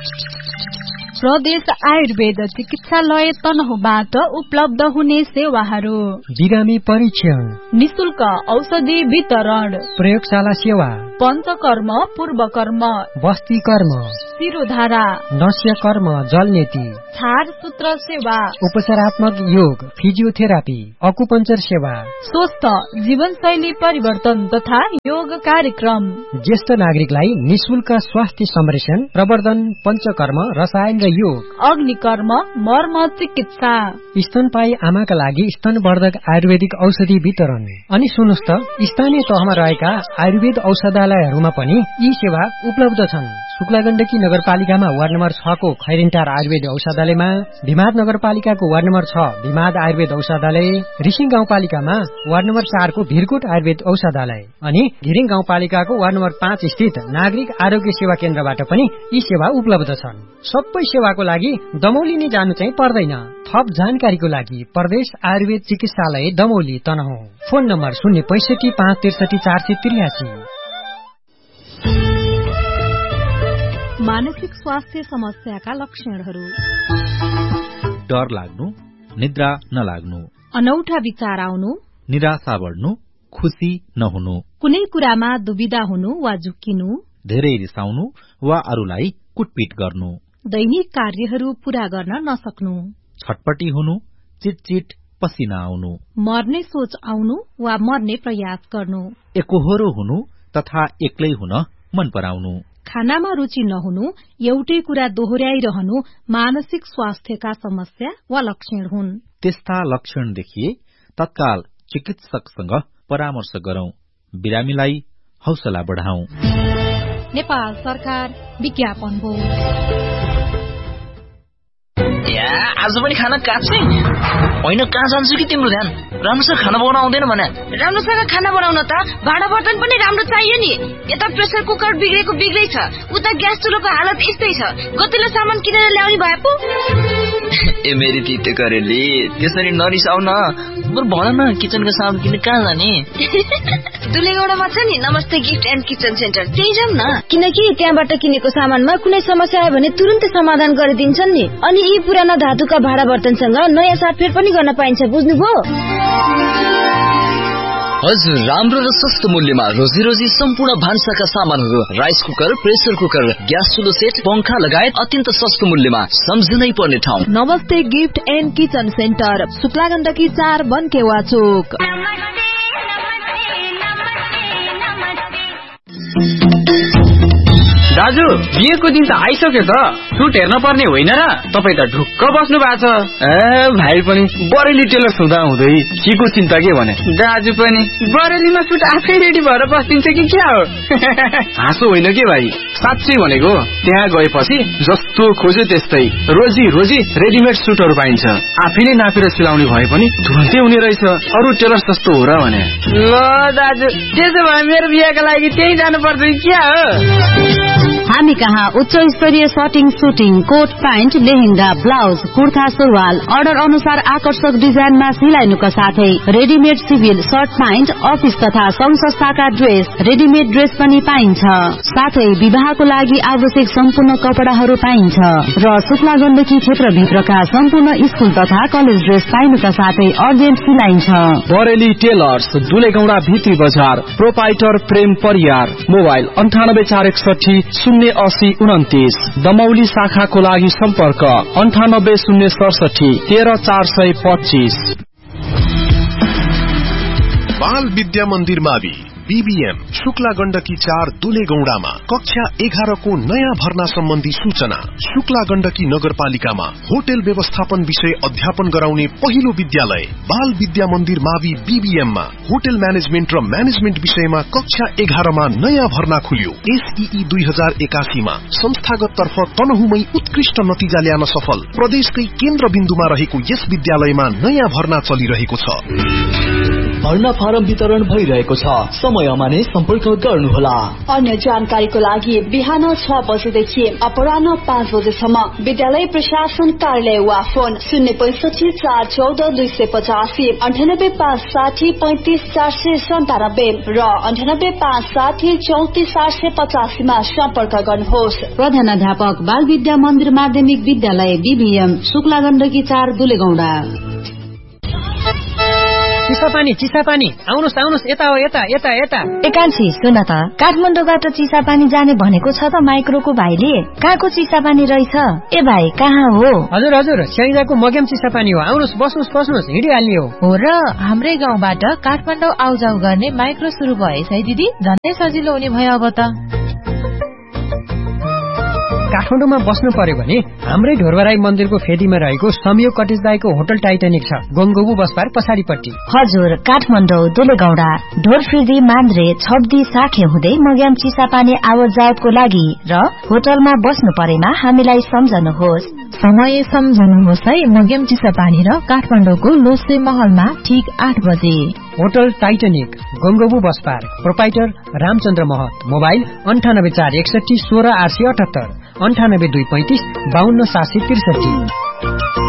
प्रदेश आयुर्वेद चिकित्सालय तनहुँबाट उपलब्ध हुने सेवाहरू: बिरामी परीक्षण, निशुल्क औषधि वितरण, प्रयोगशाला सेवा, पञ्चकर्म, पूर्वकर्म, बस्ती कर्म, शिरोधारा, नस्य कर्म, जलनेती, छार सूत्र सेवा, उपचारात्मक योग, फिजियोथेरापी, अकुपञ्चर सेवा, स्वस्थ जीवनशैली परिवर्तन तथा योग कार्यक्रम, ज्येष्ठ नागरिकलाई निशुल्क स्वास्थ्य संरक्षण, प्रवर्धन, पञ्चकर्म, रसायन र योग, अग्निकर्म, मर्म चिकित्सा, स्तनपायी आमाका लागि स्तनवर्धक आयुर्वेदिक औषधि वितरण। अनि सुन्नुस् त, स्थानीय तहमा रहेका आयुर्वेद औषधालयहरूमा पनि यी सेवा उपलब्ध छन्। शुक्ला गण्डकी नगरपालिकामा वार्ड नम्बर 6 को खैरेन्टार आयुर्वेद औषधालयमा, भिमाद नगरपालिकाको वार्ड नम्बर 6 भिमाद आयुर्वेद औषधालय, रिसिङ गाउँपालिकामा वार्ड नम्बर 4 को भिरकोट आयुर्वेद औषधालय अनि घिरिङ गाउँपालिकाको वार्ड नम्बर 5 स्थित नागरिक आरोग्य सेवा केन्द्रबाट पनि यी सेवा उपलब्ध छन्। सबै सेवाको लागि दमौली नै जानु चाहिँ पर्दैन। थप जानकारीको लागि प्रदेश आयुर्वेद चिकित्सालय दमौली तनहुँ। Phone number 065 563 483। मानसिक स्वास्थ्य समस्याका लक्षणहरू: डर लाग्नु, निद्रा नलाग्नु, अनौठा विचार आउनु, निराशा बढ्नु, खुशी नहुनु, कुनै कुरामा दुविधा हुनु वा झुक्किनु, धेरै रिसाउनु वा अरूलाई कुटपिट गर्नु, दैनिक कार्यहरू पूरा गर्न नसक्नु, छटपटी हुनु, चिटचिट पसिना आउनु, मर्ने सोच आउनु वा मर्ने प्रयास गर्नु, एकोहोरो हुनु तथा एक्लै हुन मन पराउनु, खानामा रुचि नहुनु, एउटै कुरा दोहोर्याइरहनु मानसिक स्वास्थ्यका समस्या वा लक्षण हुन्। त्यस्ता लक्षण देखिए तत्काल चिकित्सकसँग परामर्श गरौं। बिरामीलाई हौसला बढाउँ। नेपाल सरकार विज्ञापन हो। आज पनि खाना काट्छै होइन? कहाँ जान्छु कि तिम्रो ध्यान? राम्रोसँग खाना बनाउन आउँदैन भने? राम्रोसँग खाना बनाउन त भाँडा बर्तन पनि राम्रो चाहियो नि। यता प्रेसर कुकर बिग्रेको बिग्रै छ, उता ग्यास चुलोको हालत यस्तै छ। गतिलो सामान किनेर ल्याउने भए पो। ए मेरी तिते करेली, त्यसरी नरिसाउ न। बरु भन न, किचनको सामान किन्ने कहाँ जाने? दुलेगौडामा छ नि नमस्ते गिफ्ट एन्ड किचन सेन्टर, त्यही जाउँ न। किनकि त्यहाँबाट किनेको सामानमा कुनै समस्या आयो भने तुरुन्तै समाधान गरिदिन्छन् नि। अनि यी पुराना धातुका भाँडा बर्तनसँग नयाँ साटफेर पनि गर्न पाइन्छ, बुझ्नुभयो? हजुर, राम्रो र सस्तो मूल्यमा रोजी रोजी सम्पूर्ण भान्साका सामानहरू, rice cooker, pressure cooker, gas चुलो set, पंखा लगायत अत्यन्त सस्तो मूल्यमा सम्झनै पर्ने ठाउँ नमस्ते gift and kitchen centre, Shukla Gandaki 4 बनकेवा चोक। दाजु, बिहेको दिन त आइसक्यो त, सुट हेर्न पर्ने होइन र? तपाईँ त ढुक्क बस्नु भएको छ। भाइ पनि बरेली टेलर हुँदा हुँदै केको चिन्ता के भने? दाजु पनि बरेलीमा सुट आफै रेडी भएर बस्दिन्छ कि क्या हो? हाँसो होइन के भाइ, साँच्चै भनेको। त्यहाँ गएपछि जस्तो खोज्यो त्यस्तै रोजी रोजी रेडिमेड सुटहरू पाइन्छ। आफैले नापेर सिलाउने भए पनि तुरन्तै हुने रहेछ। अरू टेलर जस्तो हो र भने? ल दाजु, त्यसो भए मेरो बिहेका लागि त्यही जानु पर्छ क्या हो? हामी कहाँ उच्च स्तरीय shirting, shooting, coat pant, lehenga, blouse, kurta, सुरुवाल अर्डर अनुसार आकर्षक डिजाइनमा सिलाइनुका साथै readymade civil short pant, office तथा संघ संस्थाका ड्रेस, रेडिमेड ड्रेस पनि पाइन्छ। साथै विवाहको लागि आवश्यक सम्पूर्ण कपडाहरू पाइन्छ र शुक्ला गण्डकी क्षेत्रभित्रका सम्पूर्ण स्कुल तथा कलेज ड्रेस पाइनुका साथै अर्जेन्ट सिलाइन्छ। बरेली टेलर्स, दुलेगौडा भित्री बजार, प्रोपाइटर प्रेम परियार, मोबाइल 98 461 080 29। दमौली शाखाको लागि सम्पर्क 98 067 13 425। बाल विद्या मन्दिर मावि बीबीएम शुक्ला गण्डकी 4 दुलेगौडामा कक्षा 11 को नयाँ भर्ना सम्बन्धी सूचना। शुक्ला गण्डकी नगरपालिकामा होटल व्यवस्थापन विषय अध्यापन गराउने पहिलो विद्यालय बाल विद्या मन्दिर मावि बीबीएममा होटल म्यानेजमेन्ट र म्यानेजमेन्ट विषयमा कक्षा 11 मा नयाँ भर्ना खुल्यो। एसईई 2081 मा संस्थागत तर्फ तनहुमै उत्कृष्ट नतिजा ल्याउन सफल प्रदेशकै केन्द्रबिन्दुमा रहेको यस विद्यालयमा नयाँ भर्ना चलिरहेको छ। भर्ना फारम वितरण भइरहेको छ। समयमा नै सम्पर्क गर्नुहोला। अन्य जानकारीको लागि बिहान 6 बजेदेखि अपराह्न 5 बजेसम्म विद्यालय प्रशासन कार्यालय वा फोन 065 414 285 98 560 35 497 र 98 560 34 485 मा सम्पर्क गर्नुहोस्। प्रधानाध्यापक बाल विद्या मन्दिर माध्यमिक विद्यालय BBM शुक्ला गण्डकी 4 दुलेगौंडा। चिसापानी आउनुहोस् यता हो यता। एकान्छी सुन त, काठमाडौँबाट चिसापानी जाने भनेको छ त माइक्रोको भाइले। कहाँको चिसापानी रहेछ? ए भाइ कहाँ हो? हजुर स्याङ्जाको मग्याम चिसापानी हो। आउनुहोस् बस्नुहोस् हिँडिहाल्ने हो र हाम्रै गाउँबाट काठमाडौँ आउजाउ गर्ने माइक्रो सुरु भएछ है दिदी। झनै सजिलो हुने भयो अब त। काठमाडौँमा बस्नु पर्यो भने हाम्रै ढोरबराई मन्दिरको फेदीमा रहेको संयोग कटेज दाईको होटल टाइटानिक छ, गंगोबु बस पार्क पछाडिपट्टि। हजुर, काठमाडौँ दुलेगौंडा ढोरफिर्दी मान्द्रे छब्दी साखे हुँदै मग्याम चिसापानी आवत जावतको लागि र होटलमा बस्नु परेमा हामीलाई सम्झनुहोस्। समय सम्झनुहोस् है। मग्याम चिसापानी र काठमाडौँको लोसे महलमा ठीक 8 बजे। Hotel Titanic गंगोबु bus park, proprietor Ramchandra महत। मोबाइल 98 461 16 878 98 235 52 763।